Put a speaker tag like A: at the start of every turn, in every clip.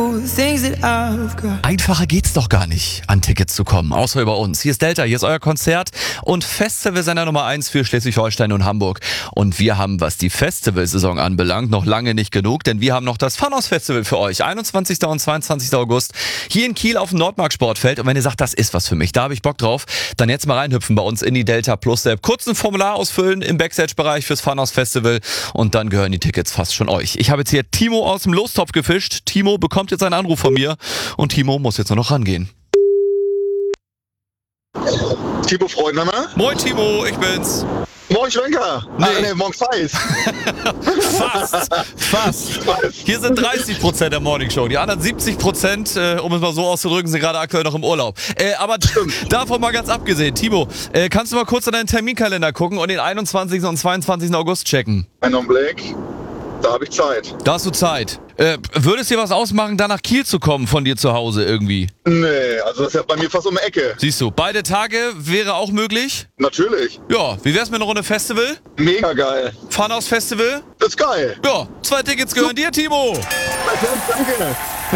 A: all the things that I've got.
B: Einfacher geht's doch gar nicht, an Tickets zu kommen, außer über uns. Hier ist Delta, hier ist euer Konzert und Festivalsender Nummer 1 für Schleswig-Holstein und Hamburg. Und wir haben, was die Festivalsaison anbelangt, noch lange nicht genug, denn wir haben noch das Funhouse-Festival für euch. 21. und 22. August hier in Kiel auf dem Nordmark-Sportfeld. Und wenn ihr sagt, das ist was für mich, da habe ich Bock drauf, dann jetzt mal reinhüpfen bei uns in die Delta Plus App. Kurz ein Formular ausfüllen im Backstage-Bereich fürs Funhouse-Festival und dann gehören die Tickets fast schon euch. Ich habe jetzt hier Timo aus dem Lostopf gefischt. Timo bekommt jetzt einen Anruf von mir und Timo muss jetzt nur noch rangehen.
C: Timo Freundhammer?
B: Moin Timo, ich bin's.
C: Moin Schwenker.
B: Nee.
C: Nee, morgen Feist.
B: Fast. Hier sind 30% der Morning Show. Die anderen 70%, um es mal so auszudrücken, sind gerade aktuell noch im Urlaub. Aber davon mal ganz abgesehen. Timo, kannst du mal kurz in deinen Terminkalender gucken und den 21. und 22. August checken?
C: Ein Augenblick. Da habe ich Zeit.
B: Da hast du Zeit. Würde es dir was ausmachen, da nach Kiel zu kommen von dir zu Hause irgendwie?
C: Nee, also das ist ja bei mir fast um die Ecke.
B: Siehst du, beide Tage wäre auch möglich?
C: Natürlich.
B: Ja, wie wär's mit einer Runde Festival?
C: Mega geil.
B: Funhouse Festival?
C: Das ist geil.
B: Ja, 2 Tickets gehören dir, Timo.
C: Danke.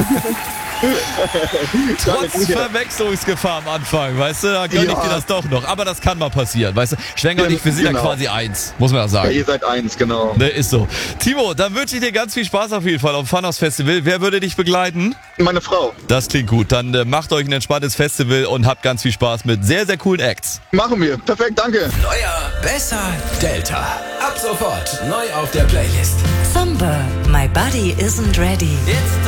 B: Trotz Verwechslungsgefahr am Anfang, weißt du, da gönn ich dir das doch noch. Aber das kann mal passieren, weißt du. Schwenger und ich, wir sind ja quasi eins, muss man ja sagen.
C: Ja, ihr seid eins, genau.
B: Ne, ist so. Timo, dann wünsche ich dir ganz viel Spaß auf jeden Fall auf dem Funhouse Festival. Wer würde dich begleiten?
C: Meine Frau.
B: Das klingt gut. Dann macht euch ein entspanntes Festival und habt ganz viel Spaß mit sehr, sehr coolen Acts.
C: Machen wir. Perfekt, danke.
D: Neuer, besser, Delta. Ab sofort neu auf der Playlist.
E: Thumber, My Body Isn't Ready.
D: Jetzt